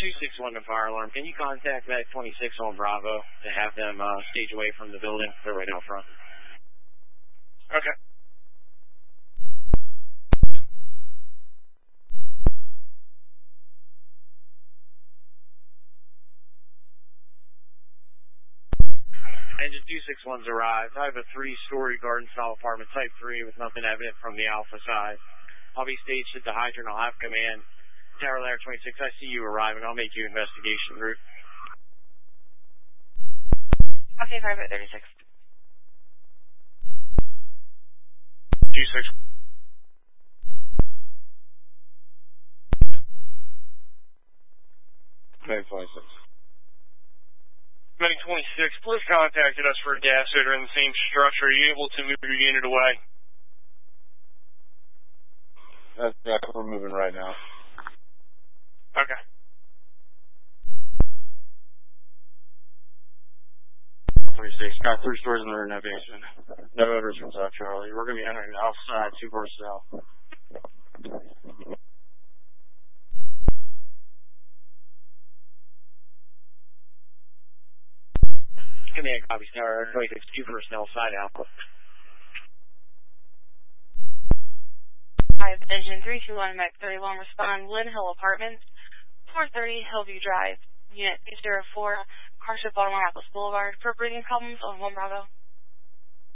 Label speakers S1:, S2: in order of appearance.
S1: 261 to fire alarm. Can you contact that 26 on Bravo to have them stage away from the building? They're right out front.
S2: Okay.
S1: Engine 261's arrived. I have a 3-story garden-style apartment, type 3, with nothing evident from the Alpha side. I'll be staged at the hydrant. I'll have command. Tower Layer 26, I see you arriving. I'll make you investigation route.
S3: Okay, Private 36.
S2: 26.
S1: Medic 26.
S2: Medic 26, police contacted us for a gas odor in the same structure. Are you able to move your unit away?
S1: That's we're moving right now.
S2: Okay.
S1: Got 3 stores in the room, no basement. No odors from South Charlie. We're going to be entering outside 2 doors south. Command copies, Tower 26, 2 personnel, side Alpha.
S3: Engine 321, Mech 31, respond, Lynn Hill Apartments, 430 Hillview Drive, Unit 804, car shift bottom on Atlas Boulevard, for breathing problems on 1 Bravo.